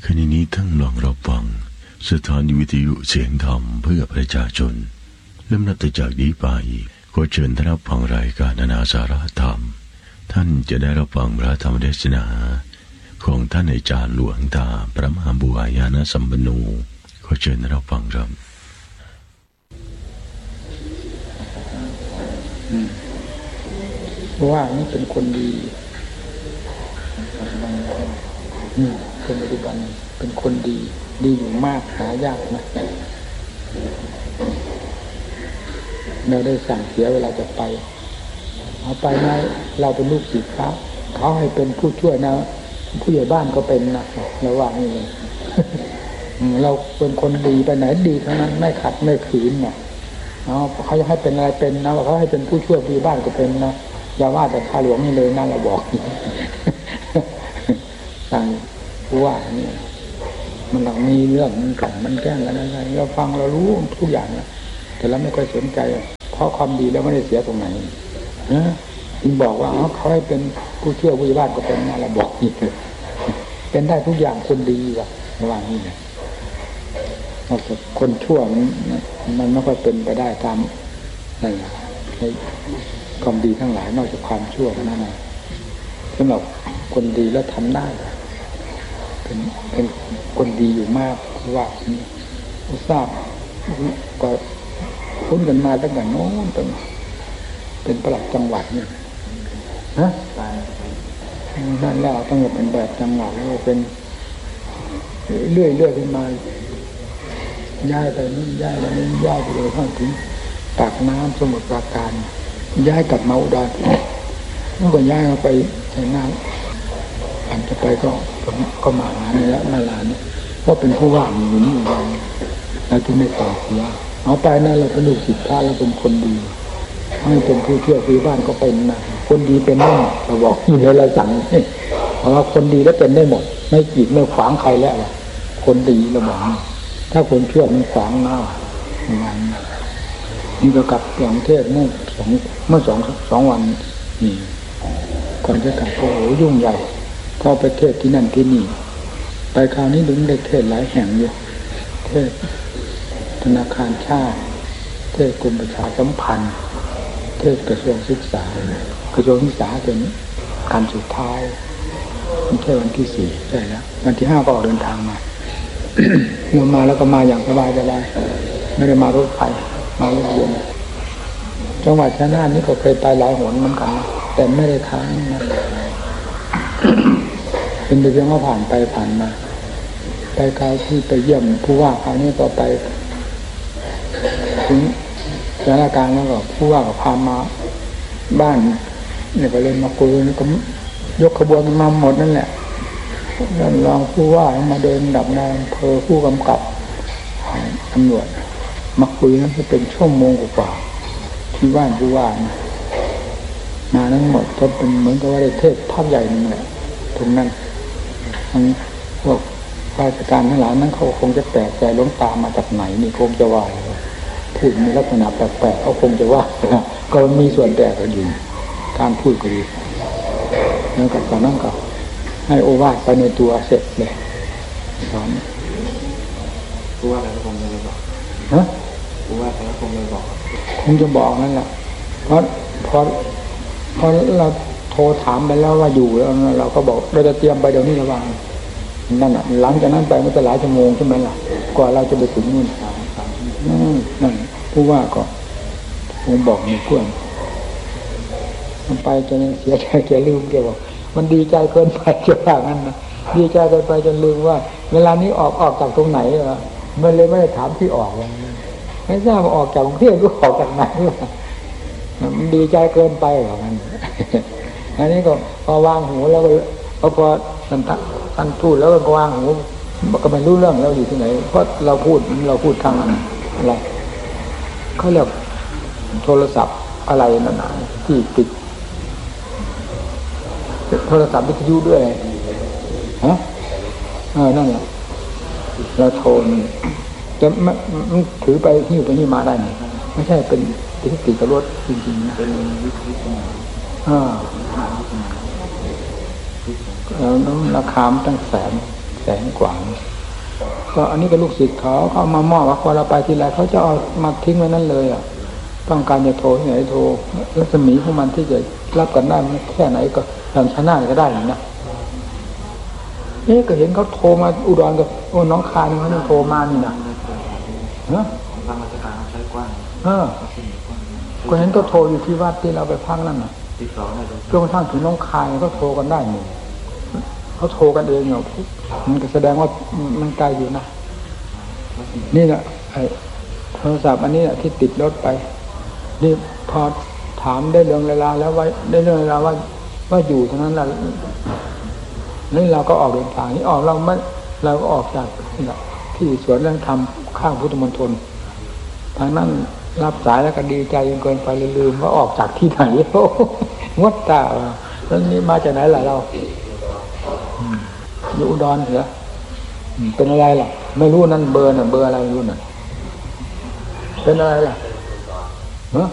ขณะนี้ทั้งลองรับฟังสถานีวิทยุเสียงธรรมเพื่อประชาชนเริ่มนับจากนี้ไปขอเชิญท่านรับฟังรายการนานาสาระธรรมท่านจะได้รับฟังพระธรรมเทศนาของท่านอาจารย์หลวงตาพระมหาบุญญาณสัมปันโนขอเชิญรับฟังครับว่านี่เป็นคนดีคนปัจจุบันเป็นคนดีอยู่มากหายากนะเราได้สั่งเสียเวลาจะไปเอาไปนะเราเป็นลูกศิษย์เขาให้เป็นผู้ช่วยนะผู้ใหญ่บ้านก็เป็นนะระหว่างนี้เลย เราเป็นคนดีไปไหนดีทั้งนั้นไม่ขัดไม่ขืนนะเขาจะให้เป็นอะไรเป็นนะเขาให้เป็นผู้ช่วยผู้ใหญ่บ้านก็เป็นนะอย่าว่าแต่ข้าหลวงนี่เลยนะเราบอกสั่งผู้ว่านี่มันหลังมีเรื่องมันกันมันแกล้งกันอะไรเราฟังเรารู้ทุกอย่างนะแต่เราไม่ค่อยสนใจเพราะความดีแล้วไม่ได้เสียตรงไหนนะจึงบอกว่าเขาให้เป็นผู้ช่วยผู้ใหญ่บ้านก็เป็นนะเราบอกนี่เป็นได้ทุกอย่างคนดีว่ะระหว่างนี้เนี่ยคนชั่วมันไม่ค่อยเป็นไปได้ตามนั่นแหละความดีทั้งหลายนอกจากความชั่วนั่นนะสำหรับคนดีแล้วทำได้เป็นคนดีอยู่มากว่าทราบก็คุ้นกันมาตั้งแต่โน้นเป็นประหลัดจังหวัดเนี่ยฮะนั่นแล้วตั้งแต่เป็นแบบจังหวัดแล้วเป็นเรื่อยขึ้นมาย้ายไปนี่ย้ายไปนี่ย้ายไปเลยข้างถึงปากน้ำสมุทรปราการย้ายกลับมาอุดรแล้วก็ย้ายมาไปชัยนาทผ่านจะไปก็มาหาเนี่ยละมาลาเนี่ยเพราะเป็นผู้ว่างอยู่นี่แล้วที่ไม่ต่อเสียเอาไปนั่นเราเป็นลูกศิษย์พระเราเป็นคนดีให้เป็นผู้ช่วยผู้บ้านก็เป็นนะคนดีเป็นได้หมดเราบอกนี่เลยเราสั่งเพราะว่าคนดีแล้วเป็นได้หมดไม่กีดไม่ขวางใครแล้วคนดีเราบอกถ้าคนชั่วมันขวางหน้าอย่างนั้นนี่ก็กลับกรุงเทพเมื่อสองวันนี่ก่อนจะกลับโอ้โหยุ่งใหญ่พอไปเทศที่นั่นที่นี่ไปคราวนี้ถึงได้เทศหลายแห่งอยู่เทศธนาคารชาติเทศกรมประชาสัมพันธ์เทศกระทรวงศึกษากระทรวงศึกษาเป็นการสุดท้ายเทศวันที่4ใช่แล้ววันที่5ก็ออกเดินทางมาเมื่อมาแล้วก็มาอย่างสบายไม่ได้มารถไฟมารถยนต์จังหวัดชัยนาทนี่ก็เคยไปหลายหนเหมือนกันนะแต่ไม่ได้ค้างนะเป็นเพียงว่าผ่านไปผ่านมาไปคราวที่ไปเยี่ยมผู้ว่าคราวนี้ก็ไปถึงสถานการณ์แล้วก็ผู้ว่าก็พามาบ้านเนี่ยก็เลยมาคุยก็ยกขบวนมาหมดนั่นแหละแล้วรองผู้ว่ามาเดินดับนายอำเภอผู้กำกับตำรวจมาคุยนั้นจะเป็นชั่วโมงกว่าที่บ้านผู้ว่ามาทั้งหมดก็เป็นเหมือนกับว่าได้เทศภาพใหญ่นึงแหละตรงนั้นทั้งพวกราชการทั้งหลายนั้นเขาคงจะแปลกใจหลวงตามาจากไหนนี่คงจะว่าพูดมีลักษณะแปลกๆเขาคงจะว่าก็มีส่วนแปลกกันอยู่การพูดก็ดีแล้วกับตอนนั้นก็ให้โอวาทไปในตัวเสร็จเลยสอนผู้ว่าแล้วคงจะบอกฮะผู้ว่าแล้วคงจะบอกนั่นแหละเพราะเราโทรถามไปแล้วว่าอยู่แล้วเราก็บอกเราจะเตรียมไปเดี๋ยวนี้ระวังนั่นน่ะหลังจากนั้นไปมันจะหลายชั่วโมงใช่ไหมล่ะกว่าเราจะไปถึงนู่นนั่นผู้ว่าก็ผมบอกมีเพื่อนมันไปจนเสียใจแกลืมแกบอกมันดีใจเกินไปจะว่างั้นนะดีใจเกินไปจนลืมว่าเวลานี้ออกจากตรงไหนมันเลยไม่ได้ถามที่ออกเลยไม่ทราบว่าออกจากกรุงเทพหรือออกจากไหนมันดีใจเกินไปหรอมันอันนี้ก็พอวางหูแล้วก็พอท่านพูดแล้วก็วางหูก็ไม่รู้เรื่องแล้วอยู่ที่ไหนเพราะเราพูดทางอะไรเขาเรียกโทรศัพท์อะไรนั่นที่ติดโทรศัพท์วิทยุด้วยฮะนั่นแหละเราโทรจะมันถือไปหิ้วไปนี่มาได้ไม่ใช่เป็นติดกับรถจริงๆนะเป็นวิทยุแล้วราคาตั้งแสน 100,000 กว่าก็อันนี้ก็ลูกศิษย์เขาเอามามอบว่าพอเราไปทีไรเขาจะเอามาทิ้งไว้นั่นเลยอ่ะต้องการจะโทรที่ไหนโทรรัศมีของมันที่จะรับกันได้แค่ไหนก็อย่างชนะก็ได้นะนี่ก็เห็นเขาโทรมาอุดรกับโอ้น้องคายเขาโทรมานี่นะเนาะทางราชการใช้กว้างก็เห็นก็โทรอยู่ที่วัดที่เราไปพักนั่นน่ะจนกระทั่งถึงน้องคายก็โทรกันได้หมดเขาโทรกันเองเนาะมันก็แสดงว่ามันไกลอยู่นะนี่แหละไอ้โทรศัพท์อันนี้แหละที่ติดรถไปนี่พอถามได้เรื่องเวลาแล้วว่าได้เรื่องเวลาว่าอยู่เท่านั้นแหละนี่เราก็ออกเดินทางนี่ออกเราก็ออกจากที่สวนเรื่องธรรมข้างพุทธมณฑลทางนั้นรับสายแล้วก็ดีใจจนเกินไปลืมว่าออกจากที่ไหนงดตาแล้วนี่มาจากไหนล่ะเราอยู่อุดรเหรอเป็นอะไรล่ะไม่รู้นั่นเบอร์อะไรรู้น่ะเป็นอะไรล่ะ